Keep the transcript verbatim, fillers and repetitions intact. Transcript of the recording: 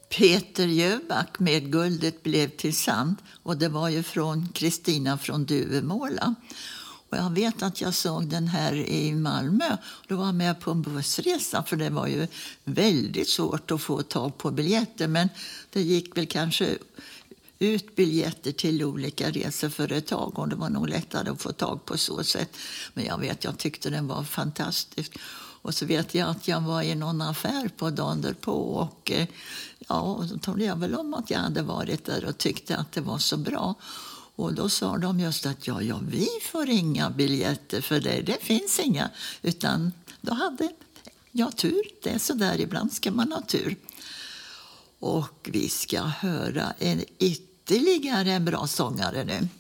Peter Jöback med Guldet blev till sand. Och det var ju från Kristina från Duvemåla. Och jag vet att jag såg den här i Malmö. Då var jag med på en bussresa, för det var ju väldigt svårt att få tag på biljetter. Men det gick väl kanske ut biljetter till olika reseföretag, och det var nog lättare att få tag på så sätt. Men jag vet, jag tyckte den var fantastisk. Och så vet jag att jag var i någon affär på dagen därpå, och ja, då talade jag väl om att jag hade varit där och tyckte att det var så bra. Och då sa de just att ja, ja, vi får inga biljetter för det, det finns inga. Utan då hade jag tur, det är så där, ibland ska man ha tur. Och vi ska höra en ytterligare en bra sångare nu.